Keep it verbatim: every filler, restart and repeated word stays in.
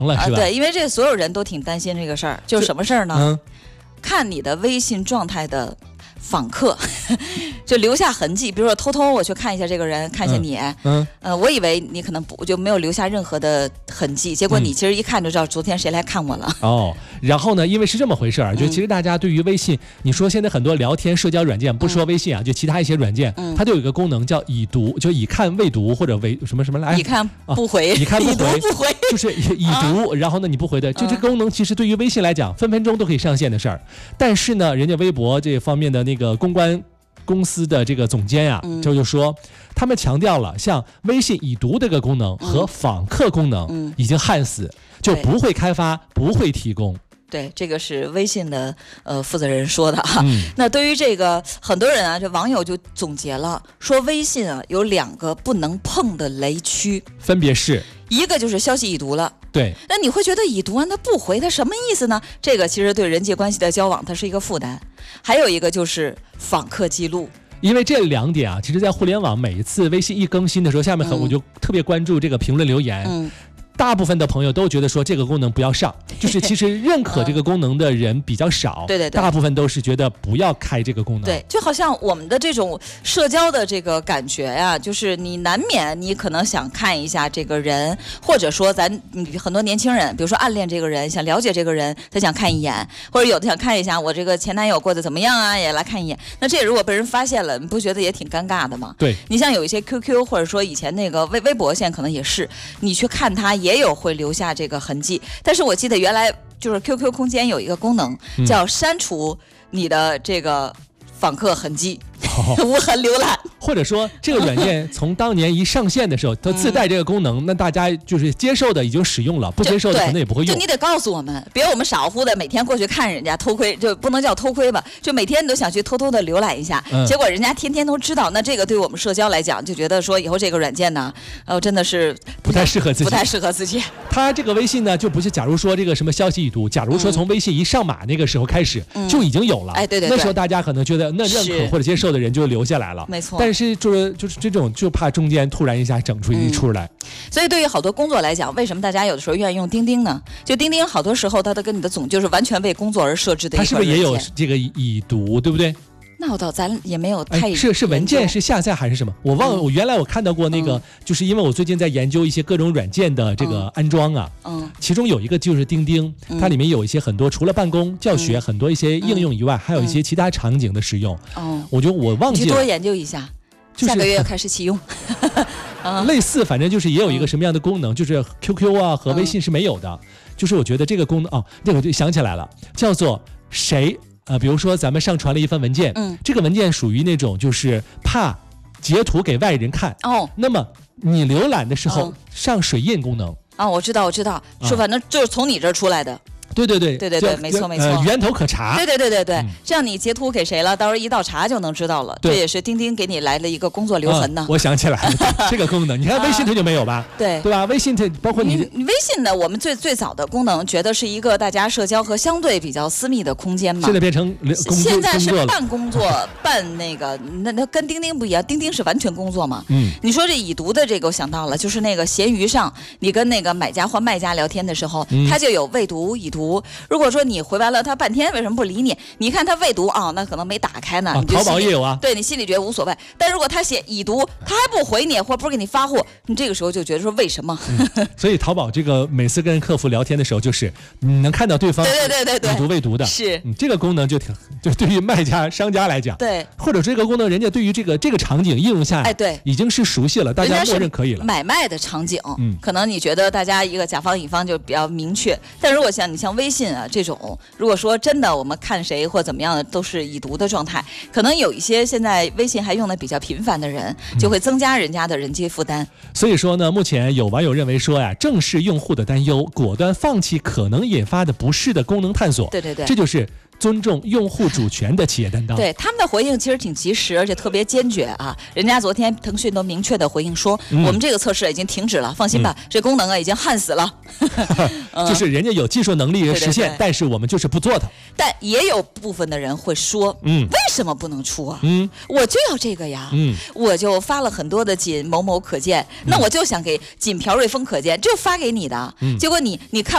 了，是吧？ 啊、对，因为这所有人都挺担心这个事儿，就是什么事儿呢？ 嗯， 看你的微信状态的访客就留下痕迹，比如说偷偷我去看一下这个人，看一下你，嗯， 嗯呃，我以为你可能不就没有留下任何的痕迹，结果你其实一看就知道昨天谁来看我了。 嗯、哦，然后呢，因为是这么回事儿，就其实大家对于微信，嗯、你说现在很多聊天社交软件，不说微信啊，嗯、就其他一些软件，嗯、它都有一个功能叫已读，就已看未读或者未什么什么来， 已看不回， 啊、已看不回， 不回， 就是已读，啊、然后呢你不回的，就这个功能其实对于微信来讲，分分钟都可以上线的事儿，但是呢，人家微博这方面的那个公关公司的这个总监呀、啊，嗯、就就说他们强调了，像微信已读这个功能和访客功能已经焊死，嗯、就不会开发，不会提供。 对，这个是微信的呃负责人说的哈。嗯、那对于这个很多人啊，这网友就总结了，说微信啊有两个不能碰的雷区， 分别是一个就是消息已读了。 对， 那你会觉得已读完他不回，他什么意思呢？这个其实对人际关系的交往，它是一个负担。还有一个就是访客记录。 因为这两点啊，其实在互联网每一次微信一更新的时候，下面很、嗯、我就特别关注这个评论留言。嗯，大部分的朋友都觉得说这个功能不要上，就是其实认可这个功能的人比较少。对对对，大部分都是觉得不要开这个功能。 对，就好像我们的这种社交的这个感觉呀、啊，就是你难免你可能想看一下这个人，或者说咱很多年轻人，比如说暗恋这个人，想了解这个人，他想看一眼，或者有的想看一下我这个前男友过得怎么样啊，也来看一眼。那这如果被人发现了，你不觉得也挺尴尬的吗？ 对， 你像有一些 Q Q 或者说以前那个微微博，现在可能也是，你去看他也有会留下这个痕迹，但是我记得原来就是 Q Q 空间有一个功能叫删除你的这个访客痕迹。哦、无痕浏览， 或者说这个软件从当年一上线的时候，它自带这个功能，嗯、那大家就是接受的已经使用了，不接受的可能也不会用。 就你得告诉我们，别我们傻乎乎的每天过去看人家偷窥，就不能叫偷窥吧？就每天都想去偷偷的浏览一下，嗯、结果人家天天都知道，那这个对我们社交来讲，就觉得说以后这个软件呢，呃，真的是不太适合自己， 不太适合自己。 它这个微信呢，就不是假如说这个什么消息已读，假如说从微信一上马那个时候开始、嗯、就已经有了， 哎，对对对， 那时候大家可能觉得那认可或者接受的人就留下来了。 没错， 但是就是就是这种就怕中间突然一下整出一出来、嗯， 所以对于好多工作来讲，为什么大家有的时候愿意用钉钉呢？就钉钉好多时候它的跟你的总就是完全为工作而设置的一个软件， 它是不是也有这个已读，对不对？ 那我倒咱也没有太、 哎、是是文件是下载还是什么？我忘了，嗯、我原来我看到过那个、嗯，就是因为我最近在研究一些各种软件的这个安装啊，嗯，其中有一个就是钉钉，嗯、它里面有一些很多除了办公、教学、嗯、很多一些应用以外，嗯、还有一些其他场景的使用。嗯，我觉得我忘记了， 你去多研究一下。就是、下个月开始启用类似反正就是也有一个什么样的功能、嗯、就是 Q Q 啊和微信是没有的、嗯、就是我觉得这个功能哦，那我就想起来了，叫做谁呃，比如说咱们上传了一份文件，嗯，这个文件属于那种就是怕截图给外人看哦，那么你浏览的时候、嗯、上水印功能啊，我知道我知道，说反正就是从你这儿出来的。 对对对对对对，没错没错、 呃，源头可查。 对对对对对、嗯，这样你截图给谁了，到时候一倒查就能知道了。这也是钉钉给你来了一个工作留痕呢。 啊、我想起来了，这个功能，你看微信它就没有吧？啊、 对对吧？微信它包括你， 你，你微信的我们最最早的功能，觉得是一个大家社交和相对比较私密的空间嘛。 现在变成工现在是半工作半那个，那那跟钉钉不一样，钉钉是完全工作嘛。嗯，你说这已读的这个，我想到了，就是那个闲鱼上，你跟那个买家或卖家聊天的时候，嗯、它就有未读已读。如果说你回完了他半天为什么不理你？你看他未读啊、哦，那可能没打开呢。 啊、淘宝也有啊。 对，你心里觉得无所谓，但如果他写已读，他还不回你，或不是给你发货，你这个时候就觉得说为什么？ 嗯、所以淘宝这个每次跟客服聊天的时候，就是你能看到对方对对对对对已读未读的， 是、 嗯、这个功能就挺就对于卖家商家来讲， 对， 或者这个功能人家对于这个这个场景应用下， 哎对， 已经是熟悉了，大家默认可以了。 买卖的场景，嗯，可能你觉得大家一个甲方乙方就比较明确，但如果像你像微信啊这种，如果说真的我们看谁或怎么样的都是已读的状态，可能有一些现在微信还用的比较频繁的人，就会增加人家的人际负担、嗯、 所以说呢，目前有网友认为说呀，正视用户的担忧，果断放弃可能引发的不适的功能探索。 对对对， 这就是尊重用户主权的企业担当。 对，他们的回应其实挺及时，而且特别坚决啊！人家昨天腾讯都明确的回应说、嗯，我们这个测试已经停止了，放心吧，嗯、这功能啊已经焊死了。 就是人家有技术能力实现，对对对，但是我们就是不做它。 但也有部分的人会说，嗯，为什么不能出啊？嗯，我就要这个呀，嗯，我就发了很多的仅某某可见，嗯、那我就想给仅朴瑞峰可见，就发给你的，嗯、结果你你看